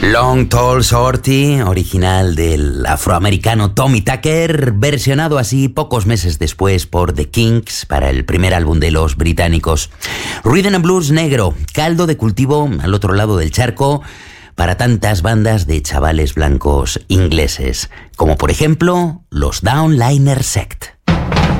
Long Tall Shorty, original del afroamericano Tommy Tucker, versionado así pocos meses después por The Kinks para el primer álbum de los británicos. Rhythm and Blues negro, caldo de cultivo al otro lado del charco para tantas bandas de chavales blancos ingleses, como por ejemplo los Downliner Sect.